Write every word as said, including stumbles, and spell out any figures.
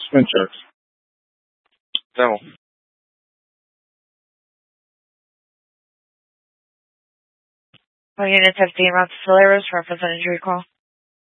Spin checks. Demo. All units have D M out to Solaris for a percentage recall.